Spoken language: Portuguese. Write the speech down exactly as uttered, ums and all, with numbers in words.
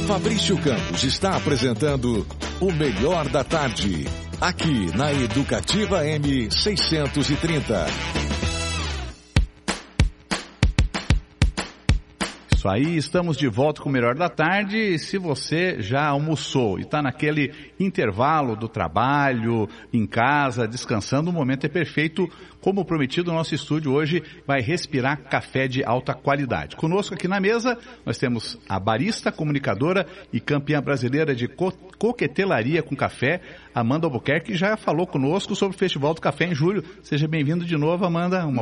Fabrício Campos está apresentando o Melhor da Tarde, aqui na Educativa M seiscentos e trinta. Isso aí, estamos de volta com o Melhor da Tarde. Se você já almoçou e está naquele intervalo do trabalho, em casa, descansando, o momento é perfeito. Como prometido, o nosso estúdio hoje vai respirar café de alta qualidade. Conosco aqui na mesa, nós temos a barista, comunicadora e campeã brasileira de co- coquetelaria com café, Amanda Albuquerque, que já falou conosco sobre o Festival do Café em julho. Seja bem-vindo de novo, Amanda. Uma